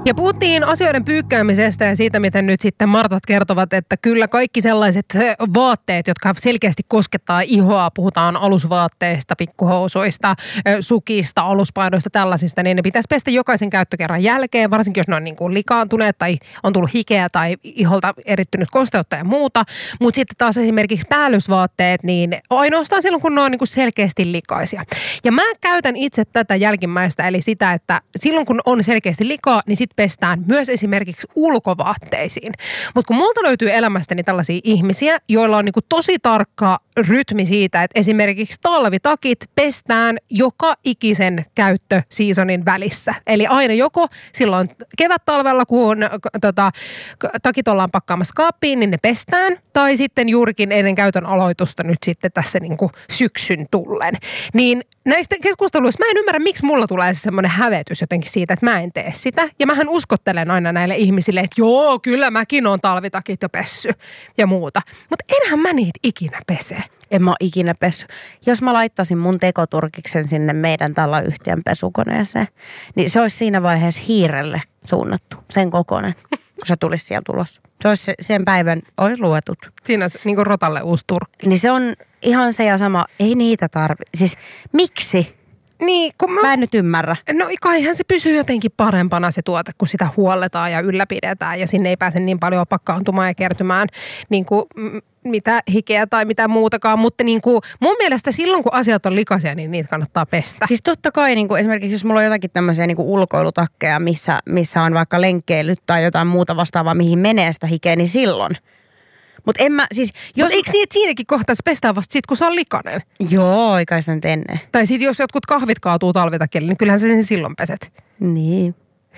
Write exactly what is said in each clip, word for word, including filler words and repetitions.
Ja puhuttiin asioiden pyykkäämisestä ja siitä, miten nyt sitten Martat kertovat, että kyllä kaikki sellaiset vaatteet, jotka selkeästi koskettaa ihoa, puhutaan alusvaatteista, pikkuhousuista, sukista, aluspaidoista, tällaisista, niin ne pitäisi pestä jokaisen käyttökerran jälkeen, varsinkin jos ne on niin kuin likaantuneet tai on tullut hikeä tai iholta erittynyt kosteutta ja muuta. Mutta sitten taas esimerkiksi päällysvaatteet, niin ainoastaan silloin, kun ne on niin kuin selkeästi likaisia. Ja mä käytän itse tätä jälkimmäistä, eli sitä, että silloin kun on selkeästi likaa, niin sitten pestään myös esimerkiksi ulkovaatteisiin. Mutta kun multa löytyy elämästäni tällaisia ihmisiä, joilla on niinku tosi tarkka rytmi siitä, että esimerkiksi talvitakit pestään joka ikisen käyttöseasonin välissä. Eli aina joko silloin kevät-talvella, kun tota, takit ollaan pakkaamassa kaappiin, niin ne pestään. Tai sitten juurikin ennen käytön aloitusta nyt sitten tässä niinku syksyn tullen. Niin näistä keskusteluista mä en ymmärrä, miksi mulla tulee semmoinen hävetys jotenkin siitä, että mä en tee sitä. Ja mähän uskottelen aina näille ihmisille, että joo, kyllä mäkin oon talvitakit jo pessy ja muuta. Mutta enhän mä niitä ikinä pese. En mä ikinä pessy. Jos mä laittaisin mun tekoturkiksen sinne meidän taloyhtiön pesukoneeseen, niin se olisi siinä vaiheessa hiirelle suunnattu, sen kokoinen, kun se tulisi sieltä ulos. Se olisi sen päivän, olisi luetut. Siinä on niin kuin rotalle uusi turkki. Niin se on ihan se ja sama, ei niitä tarvitse. Siis miksi? Niin, kun mä... mä en nyt ymmärrä. No kaihan se pysyy jotenkin parempana se tuote, kun sitä huolletaan ja ylläpidetään ja sinne ei pääse niin paljon pakkaantumaan ja kertymään niin kuin mitä hikeä tai mitä muutakaan. Mutta niin kuin mun mielestä silloin, kun asiat on likaisia, niin niitä kannattaa pestä. Siis totta kai niin kuin esimerkiksi, jos mulla on jotakin tämmöisiä niin kuin ulkoilutakkeja, missä, missä on vaikka lenkkeilyt tai jotain muuta vastaavaa, mihin menee sitä hikeä, niin silloin. Mutta en mä, siis... Mutta eikö niin, että siinäkin kohtaa se pestää vasta sit, kun se on likainen? Joo, eikä se nyt ennen. Tai sitten jos jotkut kahvit kaatuu talvitakille, niin kyllähän se sen silloin peset. Niin.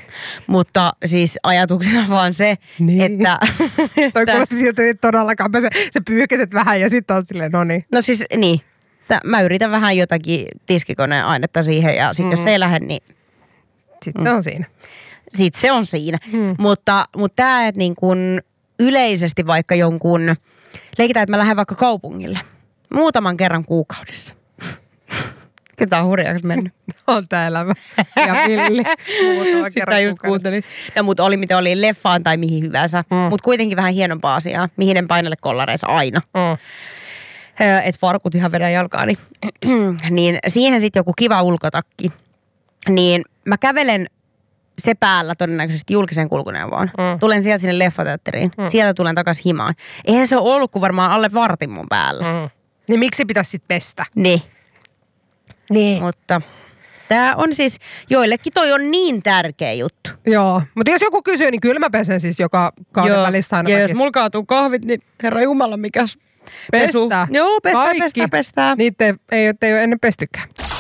Mutta siis ajatuksena vaan se, niin. että... Toi kuulosti siltä, että todellakaan pese. Se pyyhkäset vähän ja sitten on silleen, no niin. No siis niin. Mä yritän vähän jotakin tiskikoneen ainetta siihen ja sitten mm. jos se ei lähde, niin... Sitten se on siinä. Sitten se on siinä. Mm. Mutta, mutta tämä, että niin kun... yleisesti vaikka jonkun, leikitään, että mä lähden vaikka kaupungille muutaman kerran kuukaudessa. Ketä on hurjaaksi mennyt? On tää elämä. Ja villi. Muutama Sitä just kuuntelin. No mutta oli miten oli leffaan tai mihin hyvänsä. Mm. Mutta kuitenkin vähän hienompaa asiaa. Mihin en painelle kollareissa aina. Mm. Et farkut ihan vedän jalkaani. Niin siihen sitten joku kiva ulkotakki. Niin mä kävelen se päällä todennäköisesti julkisen kulkuneuvoon. Mm. Tulen sieltä sinne leffateatteriin. Mm. Sieltä tulen takaisin himaan. Eihän se ole ollut kuin varmaan alle vartin mun päällä. Mm. Niin miksi pitäisi sitten pestä? Niin. Niin. Mutta tää on siis, joillekin toi on niin tärkeä juttu. Joo, mutta jos joku kysyy, niin kyllä mä pesen siis joka kauden Joo. välissä aina. Ja jos mulla kaatuu kahvit, niin herra jumala, mikäs pesu. Pestää. Joo, pestää, Kaikki. pestää, pestää. Niitä ei, ei, ei ole ennen pestykään.